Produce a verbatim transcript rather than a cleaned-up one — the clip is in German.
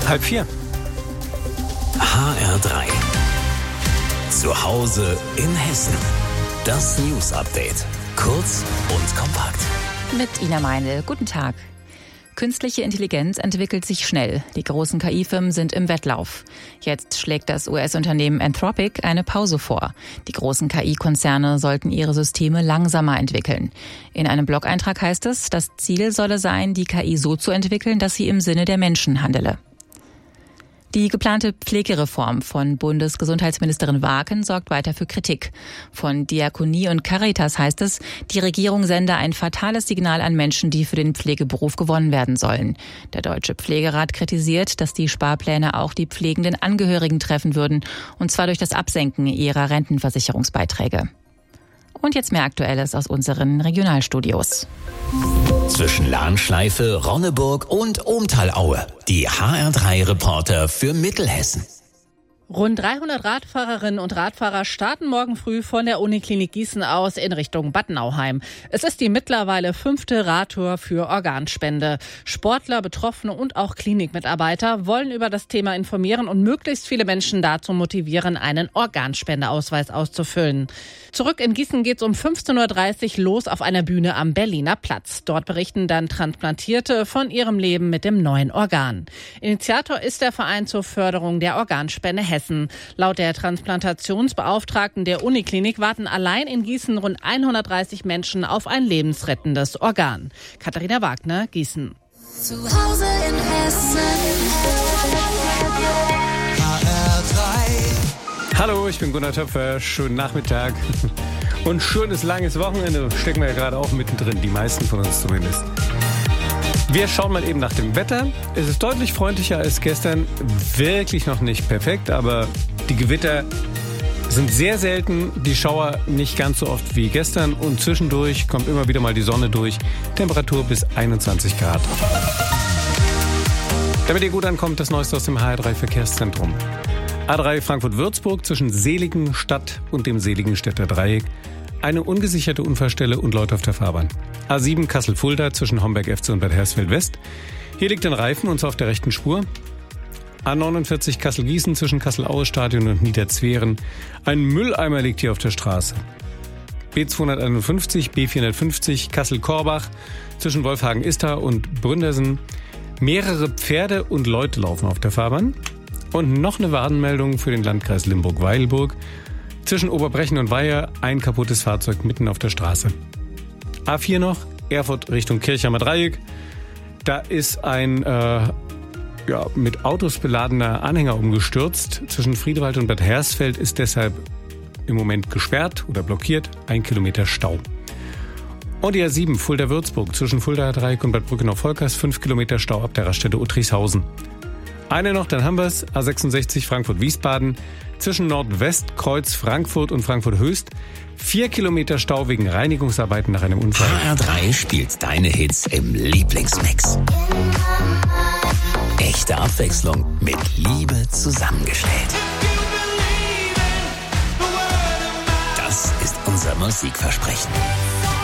Halb vier. H R drei. Zu Hause in Hessen. Das News Update. Kurz und kompakt. Mit Ina Meinl. Guten Tag. Künstliche Intelligenz entwickelt sich schnell. Die großen K I-Firmen sind im Wettlauf. Jetzt schlägt das U S-Unternehmen Anthropic eine Pause vor. Die großen K I-Konzerne sollten ihre Systeme langsamer entwickeln. In einem Blog-Eintrag heißt es, das Ziel solle sein, die K I so zu entwickeln, dass sie im Sinne der Menschen handele. Die geplante Pflegereform von Bundesgesundheitsministerin Waken sorgt weiter für Kritik. Von Diakonie und Caritas heißt es, die Regierung sende ein fatales Signal an Menschen, die für den Pflegeberuf gewonnen werden sollen. Der Deutsche Pflegerat kritisiert, dass die Sparpläne auch die pflegenden Angehörigen treffen würden, und zwar durch das Absenken ihrer Rentenversicherungsbeiträge. Und jetzt mehr Aktuelles aus unseren Regionalstudios. Zwischen Lahnschleife, Ronneburg und Ohmtalaue. Die H R drei Reporter für Mittelhessen. Rund dreihundert Radfahrerinnen und Radfahrer starten morgen früh von der Uniklinik Gießen aus in Richtung Bad Nauheim. Es ist die mittlerweile fünfte Radtour für Organspende. Sportler, Betroffene und auch Klinikmitarbeiter wollen über das Thema informieren und möglichst viele Menschen dazu motivieren, einen Organspendeausweis auszufüllen. Zurück in Gießen geht's um fünfzehn Uhr dreißig los auf einer Bühne am Berliner Platz. Dort berichten dann Transplantierte von ihrem Leben mit dem neuen Organ. Initiator ist der Verein zur Förderung der Organspende Hessen. Laut der Transplantationsbeauftragten der Uniklinik warten allein in Gießen rund hundertdreißig Menschen auf ein lebensrettendes Organ. Katharina Wagner, Gießen. Zu Hause in Hessen. H R drei. Hallo, ich bin Gunnar Töpfer. Schönen Nachmittag. Und schönes, langes Wochenende stecken wir ja gerade auch mittendrin, die meisten von uns zumindest. Wir schauen mal eben nach dem Wetter. Es ist deutlich freundlicher als gestern. Wirklich noch nicht perfekt, aber die Gewitter sind sehr selten. Die Schauer nicht ganz so oft wie gestern. Und zwischendurch kommt immer wieder mal die Sonne durch. Temperatur bis einundzwanzig Grad. Damit ihr gut ankommt, das Neueste aus dem H R drei Verkehrszentrum. A drei Frankfurt-Würzburg zwischen Seligen Stadt und dem Seligenstädter Dreieck. Eine ungesicherte Unfallstelle und Leute auf der Fahrbahn. A sieben Kassel-Fulda zwischen Homberg-Efze und Bad Hersfeld-West. Hier liegt ein Reifen, und zwar auf der rechten Spur. A neunundvierzig Kassel-Gießen zwischen Kassel-Aue-Stadion und Niederzweren. Ein Mülleimer liegt hier auf der Straße. B zweihunderteinundfünfzig, B vierhundertfünfzig Kassel-Korbach zwischen Wolfhagen-Istar und Bründersen. Mehrere Pferde und Leute laufen auf der Fahrbahn. Und noch eine Warnmeldung für den Landkreis Limburg-Weilburg. Zwischen Oberbrechen und Weiher ein kaputtes Fahrzeug mitten auf der Straße. A vier noch, Erfurt Richtung Kirchheimer Dreieck. Da ist ein äh, ja, mit Autos beladener Anhänger umgestürzt. Zwischen Friedewald und Bad Hersfeld ist deshalb im Moment gesperrt oder blockiert. Ein Kilometer Stau. Und die A sieben Fulda-Würzburg zwischen Fulda Dreieck und Bad Brückenau-Volkers. Fünf Kilometer Stau ab der Raststätte Uttrichshausen. Eine noch, dann haben wir es. A sechsundsechzig Frankfurt-Wiesbaden zwischen Nordwestkreuz Frankfurt und Frankfurt-Höchst. Vier Kilometer Stau wegen Reinigungsarbeiten nach einem Unfall. H R drei spielt deine Hits im Lieblingsmix. Echte Abwechslung mit Liebe zusammengestellt. Das ist unser Musikversprechen.